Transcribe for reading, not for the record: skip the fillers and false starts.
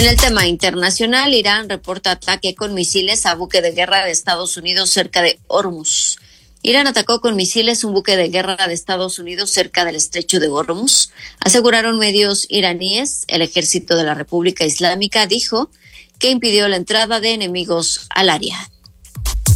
En el tema internacional, Irán reporta ataque con misiles a buque de guerra de Estados Unidos cerca de Hormuz. Irán atacó con misiles un buque de guerra de Estados Unidos cerca del estrecho de Hormuz, aseguraron medios iraníes. El ejército de la República Islámica dijo que impidió la entrada de enemigos al área.